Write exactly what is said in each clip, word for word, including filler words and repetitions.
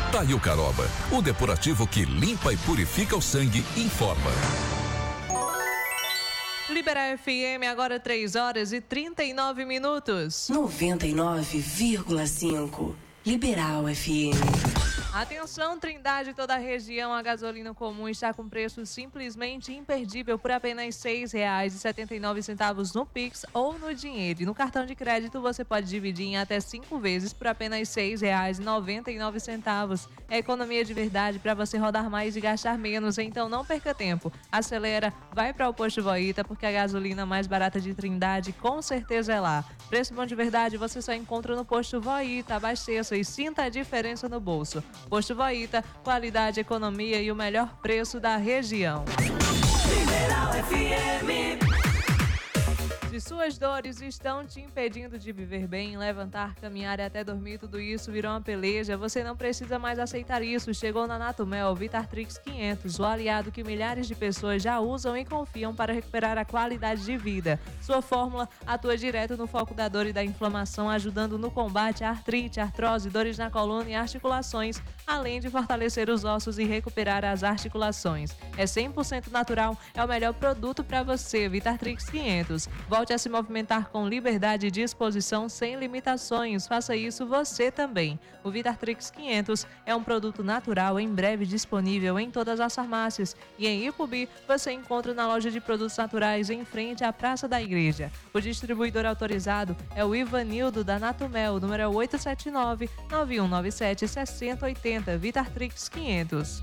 Taio Caroba, o depurativo que limpa e purifica o sangue, informa. Libera F M, agora três horas e trinta e nove minutos. noventa e nove vírgula cinco. Liberal F M. Atenção, Trindade e toda a região, a gasolina comum está com preço simplesmente imperdível por apenas seis reais e setenta e nove centavos no Pix ou no dinheiro. E no cartão de crédito você pode dividir em até cinco vezes por apenas seis reais e noventa e nove centavos. É economia de verdade para você rodar mais e gastar menos, então não perca tempo. Acelera, vai para o Posto Voita, porque a gasolina mais barata de Trindade com certeza é lá. Preço bom de verdade você só encontra no Posto Voita. Abasteça e sinta a diferença no bolso. Posto Voita, qualidade, economia e o melhor preço da região. Liberal F M. Se suas dores estão te impedindo de viver bem, levantar, caminhar e até dormir, tudo isso virou uma peleja, você não precisa mais aceitar isso. Chegou na Natumel Vitartrix quinhentos, o aliado que milhares de pessoas já usam e confiam para recuperar a qualidade de vida. Sua fórmula atua direto no foco da dor e da inflamação, ajudando no combate à artrite, artrose, dores na coluna e articulações, além de fortalecer os ossos e recuperar as articulações. É cem por cento natural, é o melhor produto para você. Vitartrix quinhentos. Volte a se movimentar com liberdade e disposição sem limitações. Faça isso você também. O Vitartrix quinhentos é um produto natural, em breve disponível em todas as farmácias. E em Ipubi você encontra na loja de produtos naturais em frente à Praça da Igreja. O distribuidor autorizado é o Ivanildo da Natumel, número oito sete nove, nove um nove sete, seis zero oito zero. Vitartrix quinhentos.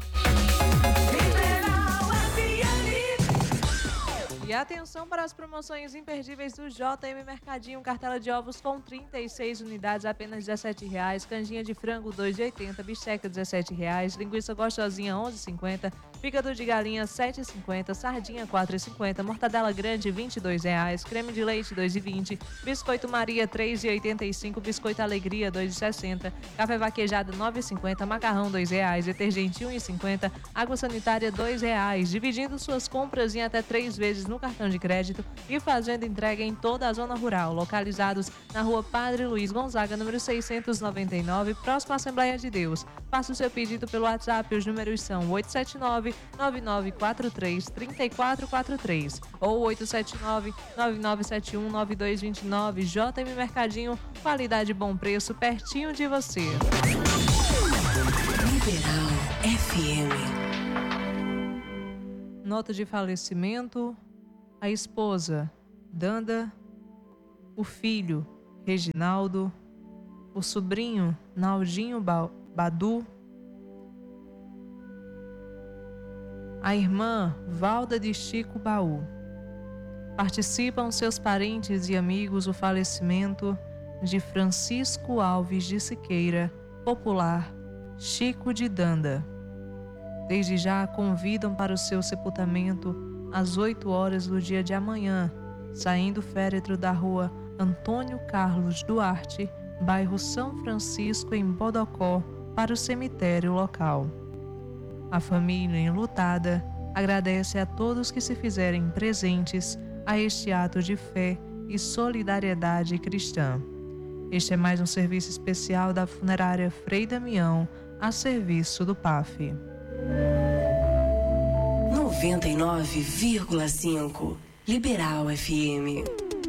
E atenção para as promoções imperdíveis do J M Mercadinho. Cartela de ovos com trinta e seis unidades, apenas dezessete reais. Canjinha de frango, dois reais e oitenta centavos. Bisteca, dezessete reais. Linguiça gostosinha, onze reais e cinquenta centavos. Fígado de galinha, sete reais e cinquenta centavos. Sardinha, quatro reais e cinquenta centavos. Mortadela grande, vinte e dois reais. Creme de leite, dois reais e vinte centavos. Biscoito Maria, três reais e oitenta e cinco centavos. Biscoito Alegria, dois reais e sessenta centavos. Café vaquejado, nove reais e cinquenta centavos. Macarrão, dois reais. Detergente, um real e cinquenta centavos. Água sanitária, dois reais. Dividindo suas compras em até três vezes no cartão de crédito e fazendo entrega em toda a zona rural, localizados na rua Padre Luiz Gonzaga, número seiscentos e noventa e nove, próximo à Assembleia de Deus. Faça o seu pedido pelo WhatsApp, os números são oito sete nove, nove nove quatro três, três quatro quatro três ou oito sete nove, nove nove sete um, nove dois dois nove. J M Mercadinho, qualidade e bom preço, pertinho de você. Liberal F M. Nota de falecimento: a esposa, Danda; o filho, Reginaldo; o sobrinho, Naldinho ba- Badu; a irmã, Valda de Chico Baú. Participam seus parentes e amigos o falecimento de Francisco Alves de Siqueira, popular Chico de Danda. Desde já convidam para o seu sepultamento às oito horas do dia de amanhã, saindo o féretro da rua Antônio Carlos Duarte, bairro São Francisco, em Bodocó, para o cemitério local. A família enlutada agradece a todos que se fizerem presentes a este ato de fé e solidariedade cristã. Este é mais um serviço especial da funerária Frei Damião, a serviço do P A F. noventa e nove vírgula cinco. Liberal F M.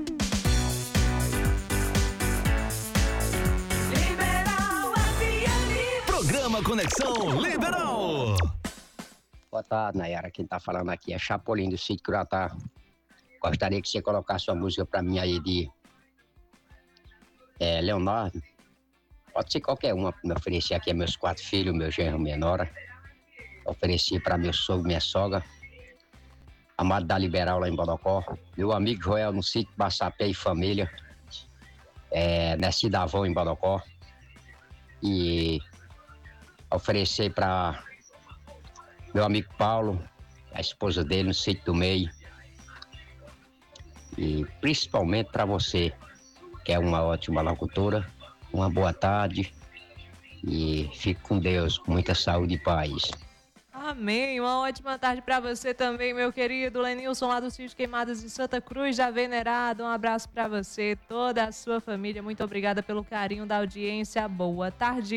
Liberal F M. Programa Conexão Liberal. Boa tarde, Nayara. Quem tá falando aqui é Chapolin do Sítio Curatá. Gostaria que você colocasse sua música pra mim aí de é, Leonardo. Pode ser qualquer uma. Me oferecer aqui a meus quatro filhos, meu genro, minha nora. Ofereci para meu sogro, minha sogra, amado da Liberal lá em Bodocó, meu amigo Joel no sítio Baçapé e família, é, na Cidavão em Bodocó, e oferecer para meu amigo Paulo, a esposa dele no sítio do Meio, e principalmente para você, que é uma ótima locutora. Uma boa tarde e fique com Deus, com muita saúde e paz. Amém. Uma ótima tarde para você também, meu querido Lenilson, lá do Sítio Queimadas de Santa Cruz já Venerado. Um abraço para você, toda a sua família. Muito obrigada pelo carinho da audiência. Boa tarde.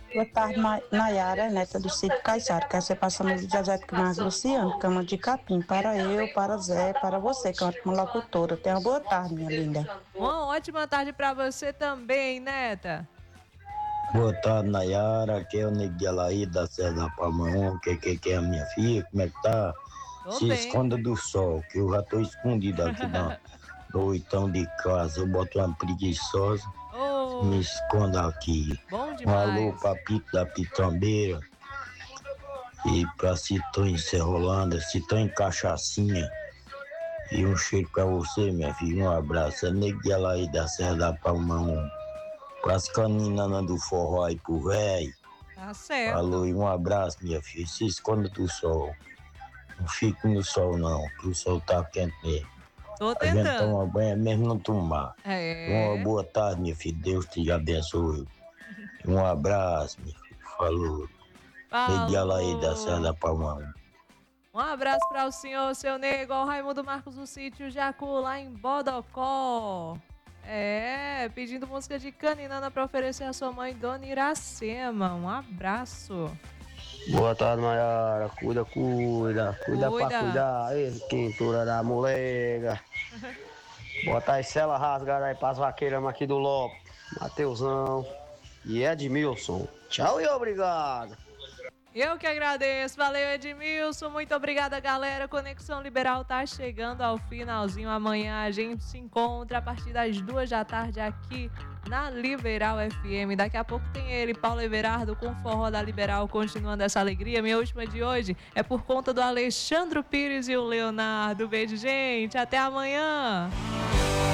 Boa tarde, Ma- Nayara, neta do sítio Caiçara. Quer ser passando de José Marcos Luciano, cama de capim. Para eu, para Zé, para você, que é uma locutora. Tenha uma boa tarde, minha linda. Uma ótima tarde pra você também, neta. Boa tarde, Nayara. Aqui é o Neguela aí da Serra da Palma, que, que, que é a minha filha. Como é que tá? Tô Se bem. esconda do sol, que eu já tô escondido aqui na, no oitão de casa. Eu boto uma preguiçosa, Oh, me esconda aqui. bom Um alô demais. pra Pito da Pitambeira e pra Citão em Serrolanda, Citão em Cachaçinha. E um cheiro pra você, minha filha. Um abraço. É Neguela aí da Serra da Palma. Pras caninanas do forró aí pro véi. Tá certo. Falou, e um abraço, minha filha. Se esconda do sol. Não fique no sol, não, que o sol tá quente mesmo. Tô A gente tentando. toma banho mesmo não tomar. É. Uma boa tarde, minha filha. Deus te abençoe. Um abraço, minha filha. Falou. Neguela aí da Serra da Palma. Um abraço para o senhor, seu nego, o Raimundo Marcos do sítio Jacu, lá em Bodocó. É, pedindo música de Caninana para oferecer à sua mãe, Dona Iracema. Um abraço. Boa tarde, Maiara. Cuida, cuida. Cuida, Cuida. pra cuidar. Aí, quintura da molega. Bota as celas rasgadas aí pras vaqueiras aqui do Lopes. Mateusão e Edmilson. Tchau e obrigado. Eu que agradeço. Valeu, Edmilson. Muito obrigada, galera. Conexão Liberal tá chegando ao finalzinho. Amanhã a gente se encontra a partir das duas da tarde aqui na Liberal F M. Daqui a pouco tem ele, Paulo Everardo, com o Forró da Liberal, continuando essa alegria. Minha última de hoje é por conta do Alexandre Pires e o Leonardo. Beijo, gente. Até amanhã.